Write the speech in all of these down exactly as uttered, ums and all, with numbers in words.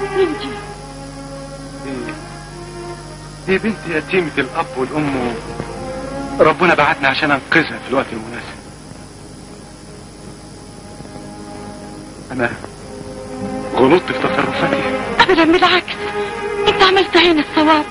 بنتي دي بنت يتيمة الأب والأم، ربنا بعتنا عشان أنقذها في الوقت المناسب. أنا غلطت في تصرفاتي؟ أبدا بالعكس، أنت عملت عين الصواب.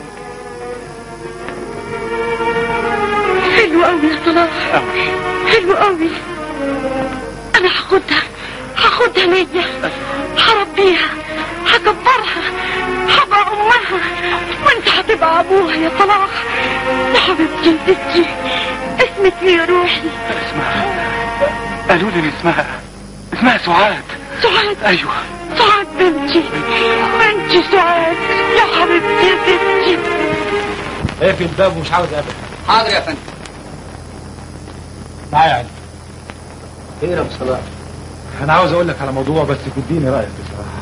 حلو قوي يا صلاح، قوي حلو قوي. أنا هاخدها هاخدها ليا، هربيها هكبرها، هبقى أمها وأنت هتبقى أبوها يا صلاح. يا حبيبتي انتي اسمك ايه يا روحي؟ اسمها، قالوا لي اسمها اسمها سعاد. سعاد؟ أيوه سعاد بنتي، بنتي سعاد يا حبيبتي يا بنتي. اقفل الباب ومش عاوز اقابلك. حاضر يا فندم. تعالى يا علي. خير يا ابو صلاح؟ انا عاوز اقول لك على موضوع بس تديني رايك بصراحه.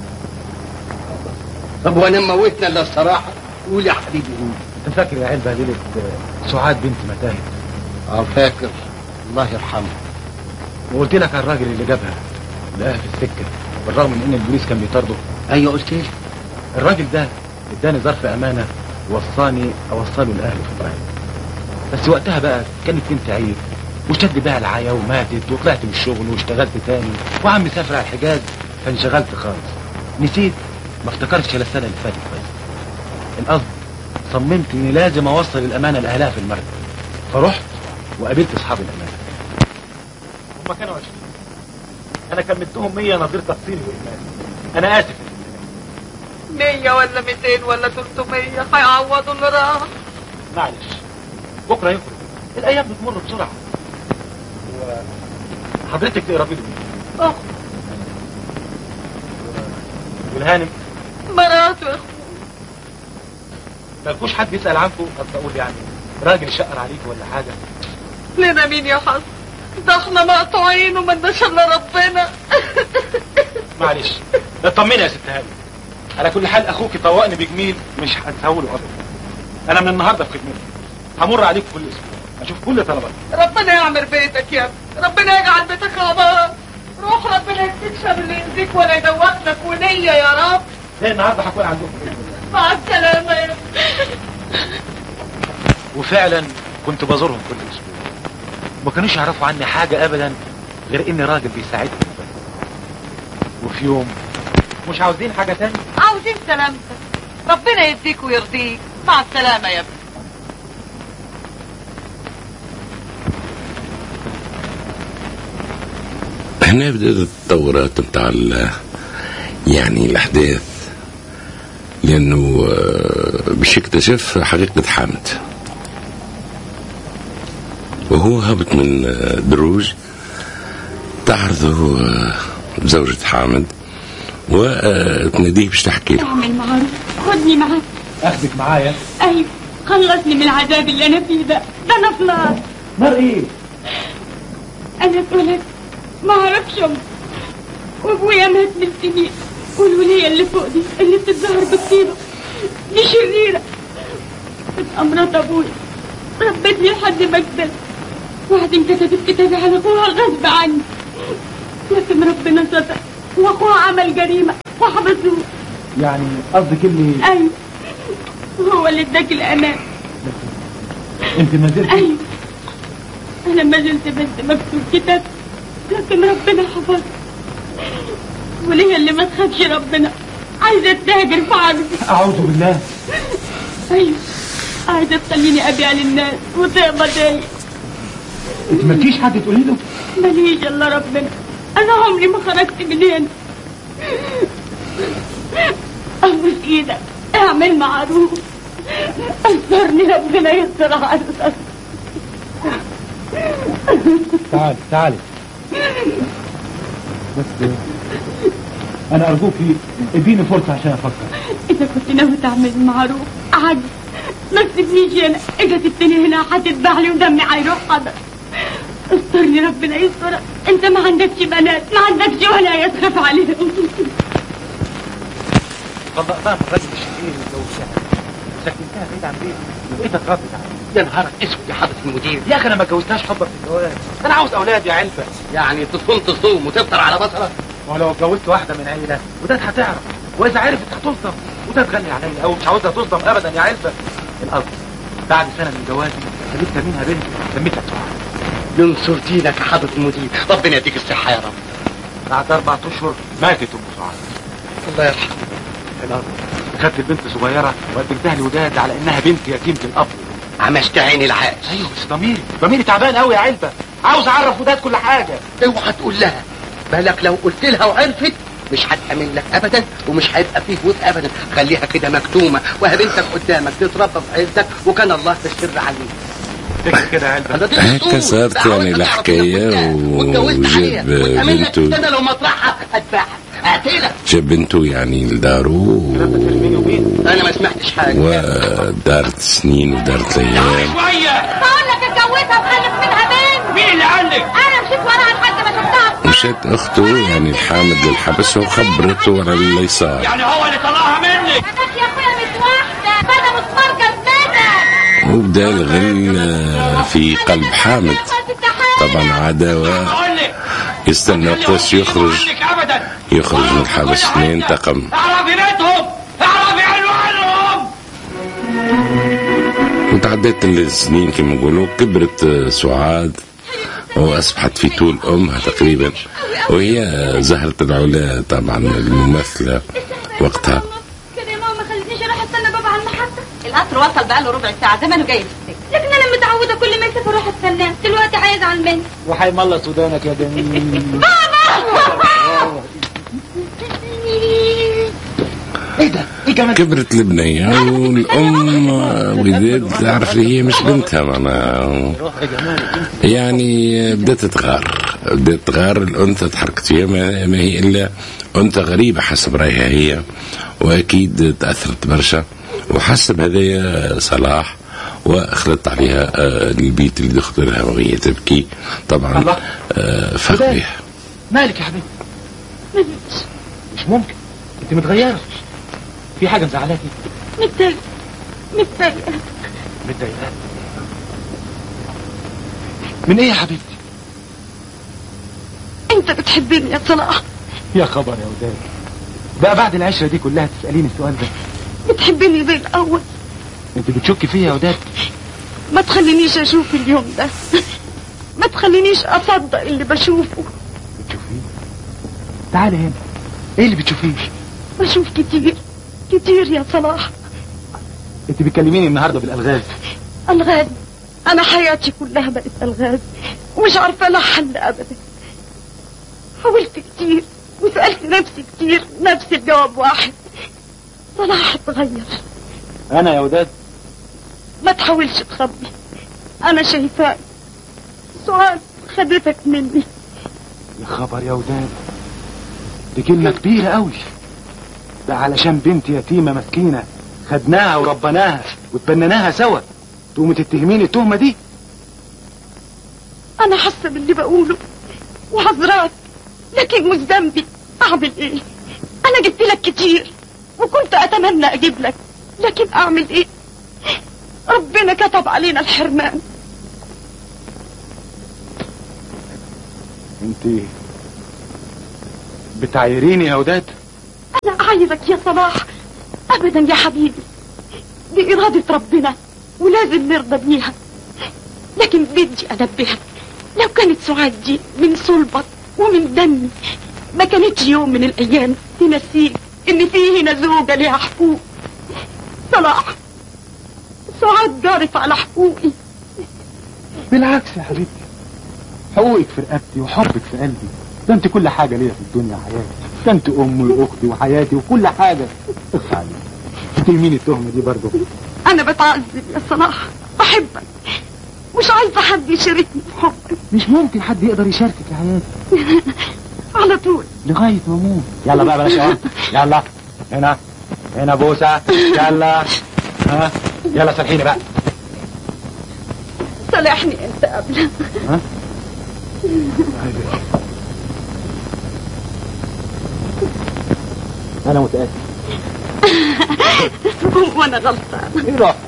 طب وانا موتنا الا الصراحه؟ قول يا حبيبي قول. انت فاكر يا عيل بهدلت سعاد بنت متاهب؟ اه فاكر، الله يرحمه. وقلت لك على الراجل اللي جابها لقاها في السكه بالرغم من ان البوليس كان بيطارده. ايوه قلت لي. الراجل ده اداني ظرف امانه ووصاني اوصله لاهله في ابراهيم، بس وقتها بقى كانت بنت عيب وشد بها العيا وماتت، وطلعت من الشغل واشتغلت تاني وعم سافر على الحجاز فانشغلت خالص، نسيت ما افتكرتش الا السنه اللي فاتت بس. القصد صممت اني لازم اوصل الامانه لاهلها في المركز، فرحت وقابلت اصحاب الامانه. هم كانوا عشرين، انا كملتهم مية نظير تفصيلي وايمان. انا اسف. مية ولا ميتين ولا تلتمية هيعوضوا اللي راح. معلش بكره يخرج، الايام بتمر بسرعه. حضرتك تقربي له مين؟ اخ والهانم مراته يا اخو. مالكوش حد يسال عنكم؟ قصدي اقول يعني راجل شقر عليك ولا حاجه؟ لنا مين يا حسن؟ ده احنا مقطوعين ومالناش الا ربنا. معلش اطمني يا ست هانم، على كل حال اخوك طوقني بجميل مش هتساوله ابدا. انا من النهارده في خدمتك، همر عليك كل اسبوع اشوف كل طلباتك. ربنا يعمر بيتك يا ابني، ربنا يجعل بيتك عمار. روح ربنا يكفيك شر اللي يهديك ولا يدوقنا كونية يا رب. زي النهارده هكون عندكم. مع السلامة يا ابني. وفعلا كنت بزورهم كل اسبوع، ما كانوش يعرفوا عني حاجه ابدا غير اني راجل بيساعدهم بس. وفي يوم مش عاوزين حاجه تاني؟ عاوزين سلامتك، ربنا يديك ويرضيك. مع السلامة يا ابني. هنا بدأت التطورات بتاع يعني الأحداث، لأنه باش يكتشف حقيقة حامد، وهو هبط من دروج تعرضه بزوجة حامد وتناديه باش تحكي له. اعمل معروف، خدني معاك. اخدك معايا؟ ايوه، خلصني من العذاب اللي انا فيه ده، ده انا في نار. نار ايه؟ انا اتولدت ما اعرفش امي، وابويا مات من سنين، والولية اللي فوق دي اللي بتتظاهر بالطيبة دي شريرة، تبقى مرات ابويا، ربتني لحد ما كبرت، وبعدين كتبت كتابي على اخوها غصب عني، لكن ربنا ستر واخوها عمل جريمة وحبسوه. يعني قصدك اني؟ ايوه، هو اللي اداك الامان. انت ما زلت؟ ايوه، انا ما زلت بس مكتوب كتاب، لكن ربنا حفظ، وليه اللي ما تخافش ربنا عايزه تهاجر في عرضي. اعوذ بالله. ايوه، عايزه تخليني ابيع للناس وتقبض هي. انت مالكيش حد تقولي له؟ ماليش الا ربنا، انا عمري ما خرجت من هنا. ابوس ايدك اعمل معروف، استرني ربنا يستر عليك. تعالي تعالي بس انا ارجوكي اديني فرصه عشان افكر. اذا كنت ناوي تعمل معروف عادي، ما تسيبنيش هنا، اجا تتني هنا هتذبح لي ودمي هيروح حضر. استرني ربنا يسترك، انت ما عندكش بنات، ما عندكش ولا تخاف عليهم. طلقتها من الراجل الشهير واتجوزتها، سكنتها بعيد عن بيتي وبقيت اتردد عليها. يا نهارك اسود يا حضرة المدير. يا اخي انا ما اتجوزتهاش حبا في الجواز، انا عاوز اولاد يا علبه. يعني تصوم تصوم وتفطر على بصرة؟ ولو اتجوزت واحده من عيله وداد هتعرف واذا عرفت هتصدم وتتغني عليا او مش عاوزها تصدم ابدا يا علبه. الارض بعد سنه من جوازي خليت منها بنت سميتها سعاد. ينصر دينك يا حضرة المدير، ربنا يديك الصحة يا رب. بعد اربع اشهر ماتت ام سعاد. الله يرحمه. الارض خدت البنت صغيره وقدمتها لوداد على انها بنت يتيمه الاب. عمشت عيني العقل. ايوه بس ضميري ضميري تعبان قوي يا علبه، عاوز اعرف وداد كل حاجه. اوعى تقول لها، بالك لو قلت لها وعرفت مش هتأمن لك ابدا ومش هيبقى فيه ود ابدا. خليها كده مكتومه وهي بنتك قدامك تتربى في عزك وكان الله في السر عليك. تكتب كده يا علبه. هيك صارت يعني الحكايه وجاب بنته. انا لو مطرحها هتباعها اقتلها. جاب بنته يعني لداره انا ما سمعتش حاجه. ودارت سنين ودارت ايام. شويه بقول لك اتجوزها وخلف منها بنت. مين اللي قال لك؟ انا مشيت وراها لحد ما شفتها. مشت اخته يعني الحامد للحبس وخبرته على اللي صار. يعني هو اللي طلعها منك؟ انا يا اخويا مش واحده، بدا مسمار جزمتها. وبدا الغل في قلب حامد. طبعا عداوة يستنى قوس يخرج يخرج من الحبس لينتقم. اعرفي بيتهم، اعرفي عنوانهم. وتعديت السنين كما يقولوا، كبرت سعاد واصبحت في طول امها تقريبا، وهي زهرة العلا طبعا الممثلة وقتها. كده يا ماما ما خلتنيش اروح استنى بابا على المحطه. القطر وصل بقاله ربع ساعه زمانه جاي في السكه، لكن انا متعوده كل ما يسافر اروح استناه. دلوقتي عايز على المنزل. وحيملص ودانك يا جميل. بابا ايه ده؟ ايه كمان؟ كبرت البنية والام وداد تعرف هي مش بنتها معنا، يعني بدأت تغار بدأت تغار. الأنثى تحركت فيها ما هي إلا أنثى غريبة حسب رأيها هي، وأكيد تأثرت برشا وحسب هذايا صلاح واخلط عليها البيت اللي دخلت لها وهي تبكي. طبعا فخ بها. مالك يا حبيبي؟ مش ممكن، انت متغيرة، في حاجة مزعلاكي؟ متضايقة متضايقة متضايقة من ايه يا حبيبتي؟ انت بتحبني يا صلاح؟ يا خبر يا وداد، بقى بعد العشرة دي كلها تسأليني السؤال ده؟ بتحبني زي الاول؟ انت بتشكي فيا يا وداد؟ ما تخلينيش اشوف اليوم ده، ما تخلينيش اصدق اللي بشوفه. بتشوفيه؟ تعالي هنا، ايه اللي بتشوفيه؟ بشوف كتير كتير يا صلاح. انت بتكلميني النهارده بالالغاز. الغاز؟ انا حياتي كلها بقت الغاز ومش عارفه لها حل ابدا. حاولت كتير وسالت نفسي كتير، نفس الجواب واحد: صلاح اتغير. انا يا وداد؟ ما تحاولش تخبي، انا شايفاك. سعاد خدتك مني. يا خبر يا وداد، دي كلمة كبيرة قوي. ده علشان بنت يتيمة مسكينة خدناها وربناها وتبنناها سوا تقومي تتهميني التهمة دي؟ انا حاسة باللي بقوله وحذراك، لكن مش ذنبي. اعمل ايه؟ انا جبت لك كتير وكنت اتمنى اجيب لك، لكن اعمل ايه؟ ربنا كتب علينا الحرمان. انت بتعايريني يا وداد؟ انا اعايرك يا صلاح؟ ابدا يا حبيبي، دي ارادة ربنا ولازم نرضى بيها. لكن بدي انبهك، لو كانت سعاد دي من صلبك ومن دمي ما كانتش يوم من الايام تنسيك ان في هنا زوجة ليها حقوق. صلاح، سعاد جارت على حقوقي. بالعكس يا حبيبتي، حقوقك في رقبتي وحبك في قلبي. ده انت كل حاجة ليا في الدنيا حياتي، ده انت امي واختي وحياتي وكل حاجة. اخفى عليك، تتهميني التهمة دي برضه؟ انا بتعذب يا صلاح، بحبك، مش عايزة حد يشاركني في حبك. مش ممكن حد يقدر يشاركك يا حياتي. على طول لغاية ما اموت. يلا بقى بلاش عوض، يلا هنا هنا بوسة، يلا ها يلا سامحيني بقى. صالحني انت قبل. ها انا متأسف. وانا غلطانة. ايه راح؟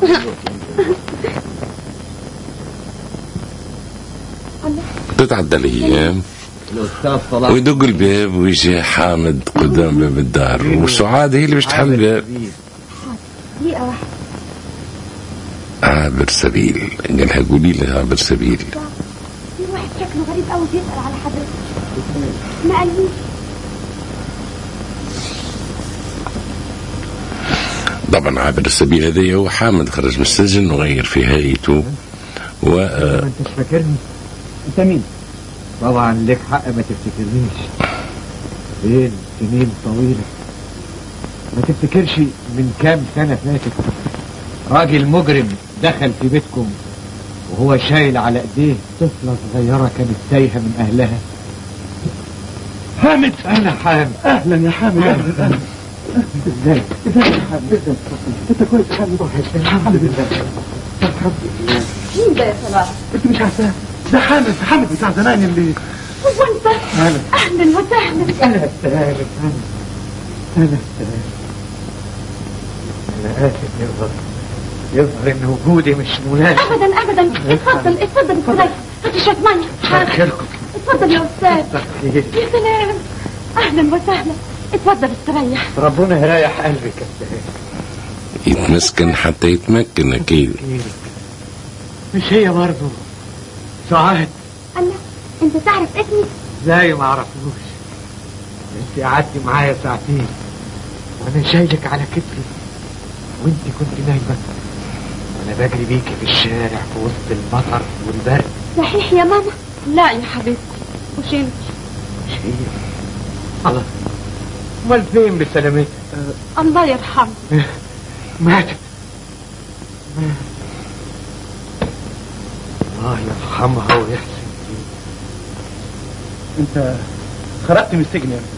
تتعدى الايام الاستاذ صلاح ويدق الباب ويجي حامد قدام باب الدار وسعاد هي اللي باش تحل الباب. دقيقة واحدة. عابر سبيل، قالها قولي له عابر سبيل. في واحد شكله غريب قوي بيسأل على حضرتك. ما قاليش. طبعا عابر السبيل هذا هو حامد، خرج من السجن وغير في هيئته و ما انتش فاكرني. انت مين؟ طبعا لك حق ما تفتكرنيش. فين سنين طويلة ما تفتكرش من كام سنة فاتت راجل مجرم دخل في بيتكم وهو شايل على ايديه طفلة صغيرة كانت تايهة من اهلها. حامد. انا حامد. اهلا يا حامد. اهلا اهلا. ازيك؟ ازيك يا حامد؟ انت كويس يا حامد؟ الحمد لله. الحمد لله. مين ده يا صلاح؟ انت مش عارفاه؟ ده حامد، حامد بتاع زمان اللي هو انت؟ اهلا اهلا وسهلا. اهلا وسهلا. اهلا وسهلا. انا اسف يظهر يظهر ان وجودي مش مناسب. ابدا ابدا. اتفضل اتفضل استريح. هات شوية مية. خيركم. اتفضل يا استاذ. يا سلام. اهلا وسهلا. اتفضل استريح. ربنا يريح قلبك يا استاذ. يتمسكن حتى يتمكن اكيد. مش هي برضه سعاد؟ الله، انت تعرف اسمي؟ ازاي ما اعرفوش؟ انت قعدتي معايا ساعتين وانا شايلك على كتفي وانت كنت نايمه وانا بجري بيكي في الشارع في وسط المطر والبرد. صحيح يا ماما؟ لا يا حبيبتي. وش انت؟ مش هي. الله، امال فين بسلامتها؟ أه. الله يرحمه. ماتت. ماتت. الله يرحمها ويحسن فيها. انت خرجت من السجن يعني؟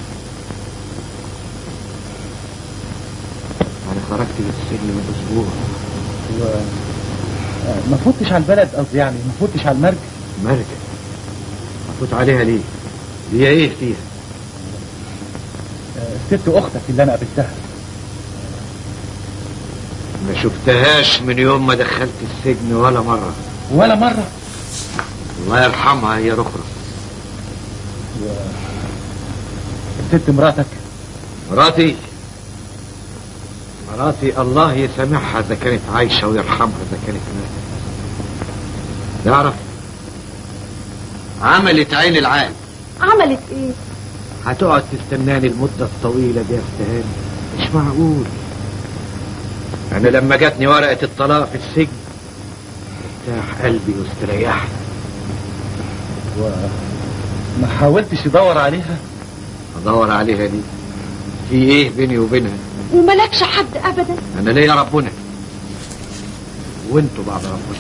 انا خرجت من السجن من اسبوع. و... ما فوتش على البلد قصدي، يعني ما فوتش على المرج. مرج؟ افوت عليها ليه؟ هي ايه فيها؟ ست اختك اللي انا قابلتها. ما شفتهاش من يوم ما دخلت السجن ولا مرة. ولا مرة؟ الله يرحمها هي رخرة. و... الست مراتك؟ مراتي مراتي الله يسامحها اذا كانت عايشة ويرحمها اذا كانت ماتت. تعرف عملت عين العام. عملت ايه؟ هتقعد تستناني المدة الطويلة دي يا استهاني؟ مش معقول. انا لما جاتني ورقة الطلاق في السجن ارتاح قلبي واستريحت. وما حاولتش تدور عليها؟ ادور عليها دي في ايه بيني وبينها؟ وملكش حد ابدا؟ انا ليا ربنا وانتوا بعد ربنا.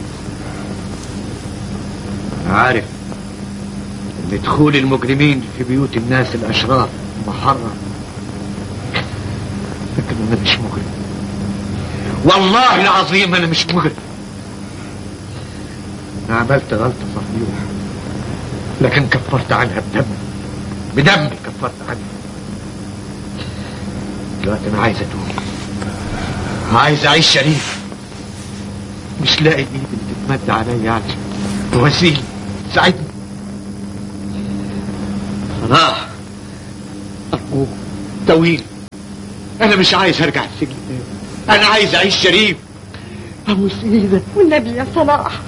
انا عارف ان دخول المجرمين في بيوت الناس الاشرار محرم، لكن انا مش مجرم. والله العظيم انا مش مجرم. انا عملت غلطة صحيح لكن كفرت عنها بدمي. بدمي كفرت عنها. دلوقتي انا عايز اتوب، عايز اعيش شريف. مش لاقي ايد اللي تتمد عليا علشان تواسيني تساعدني. صلاح ارجوك طويل، انا مش عايز ارجع السجن تاني. انا عايز اعيش شريف. ابوس ايدك والنبي يا صلاح.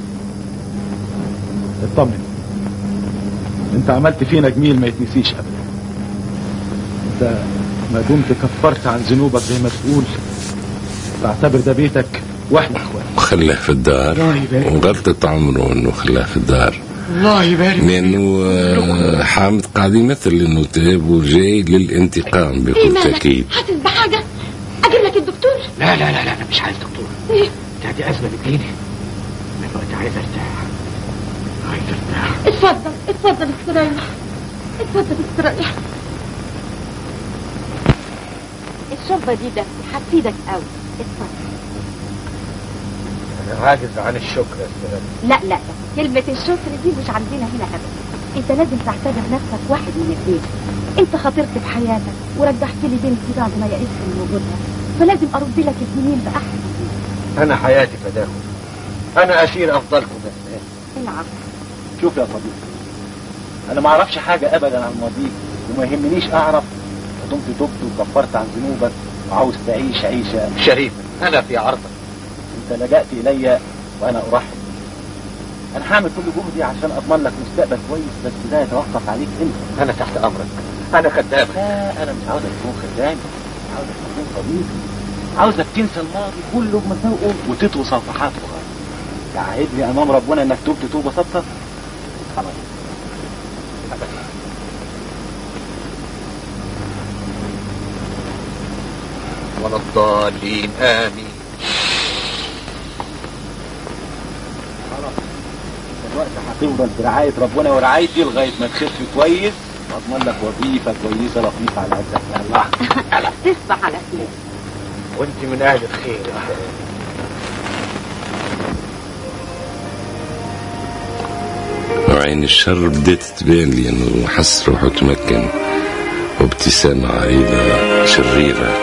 اطمن، انت عملت فينا جميل ما يتنسيش ابدا. انت ما دمت كفرت عن ذنوبك زي ما تقول تعتبر ده بيتك واحنا اخوات. وخلاه في الدار وغلطت عمره انه خلاه في الدار. الله يبارك. لانه حامد قاعد يمثل انه تاب وجاي للانتقام بكل تاكيد. حاسس بحاجه؟ اجيب لك الدكتور؟ لا لا لا لا انا مش عايز دكتور. ايه؟ دي ازمه بتجيني. انا دلوقتي عايز ارتاح. عايز ارتاح. اتفضل اتفضل استريح. اتفضل استريح. الشوربه دي ده هتفيدك قوي. اتفضل. انا عاجز عن الشكر يا استاذ. لا لا كلمه الشكر دي مش عندنا هنا ابدا. انت لازم تعتبر نفسك واحد من البيت. انت خاطرت بحياتك ورجعت لي بنتي بعد ما يئست من وجودها، فلازم ارد لك الجميل باحسن. انا حياتي فداكم. انا اسير افضلكم يا استاذ. العفو. شوف يا صديقي، انا ما اعرفش حاجه ابدا عن ماضيك، وما يهمنيش اعرف دمت تبت وكفرت عن ذنوبك وعاوز تعيش عيشه شريف انا في عرضك. انت لجأت الي وانا ارحب. انا هعمل كل جهدي عشان اضمن لك مستقبل كويس، بس ده يتوقف عليك انت. انا تحت امرك، انا خدامك. لا انا مش عاوزك تكون خدامي، عاوزك تكون طبيب، عاوزك تنسى الماضي كله بمساوئه وتطوي صفحات اخرى. تعهدني امام ربنا انك تبت توبه صادقه. خلاص ولا الضالين امين. خلاص دلوقتي هتفضل برعايه ربنا ورعايتي لغايه ما تخف كويس واضمن لك وظيفه كويسه لطيفه على قدك. يا الله تصبح على خير. وانت من اهل الخير يا حبيبي. وعين الشر بدأت تبان لي انه حس روحه تمكن، وابتسامة عريضة شريرة.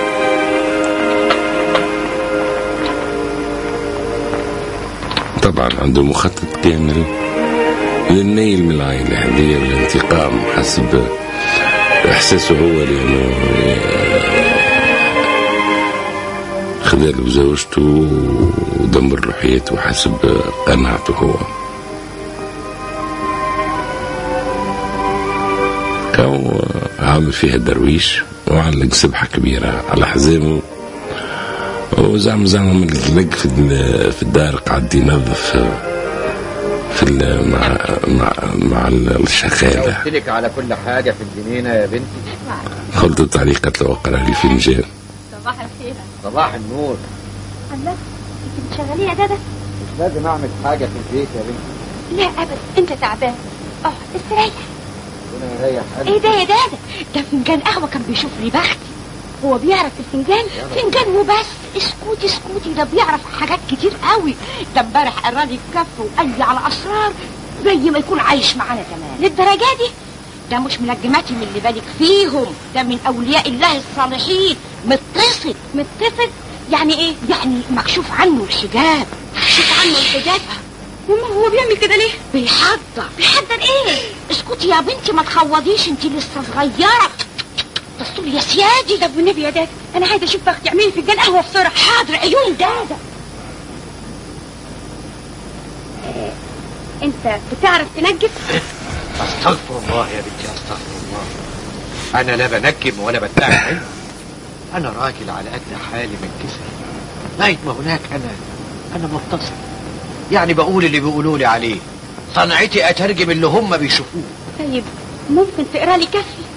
طبعا عنده مخطط كامل للنيل من العائلة هذه والانتقام حسب احساسه هو، لانه خذل زوجته ودمر روحيته حسب قناعته هو. أو عامل فيها درويش وعلق سبحة كبيرة على حزامه، وزعم زعم من الزلق في في الدار قاعد ينظف في مع مع مع الشغالة. قلت لك على كل حاجة في الجنينة يا بنتي. خلطت تعليقات وقرا لي فنجان. صباح الخير. صباح النور. الله انت بتشغليه يا دادا؟ مش لازم اعمل حاجه في البيت يا بنتي. لا ابدا انت تعبان. اه استريح. ربنا يريح قلبي. ايه ده يا دادا؟ ده فنجان قهوه كان بيشوف لي بختي. هو بيعرف الفنجان؟ فنجان وبس. اسكتي اسكتي، ده بيعرف حاجات كتير قوي. ده امبارح قرالي الكف وقال لي على اسرار زي ما يكون عايش معانا كمان. للدرجه دي؟ ده مش منجماتي من اللي بالك فيهم، ده من اولياء الله الصالحين. متصل متصل يعني ايه؟ يعني مكشوف عنه الحجاب. مكشوف عنه الحجاب. ماما هو بيعمل كده ليه؟ بيحضر. بيحضر ايه؟ اسكتي يا بنتي ما تخوضيش، انت لسه صغيره. دستور يا سيادي. ده بالنبي يا دادا انا عايزه اشوف اختي. اعملي فنجان قهوه بسرعه. حاضر عيون دادا. انت بتعرف تنجم؟ استغفر الله يا بنتي، استغفر الله. انا لا بنجم ولا بدعي علم. انا راجل على قد حالي من كسر. لغايه ما هناك انا انا متصل، يعني بقول اللي بيقولوا لي عليه. صنعتي اترجم اللي هم بيشوفوه. طيب ممكن تقرا لي كفي؟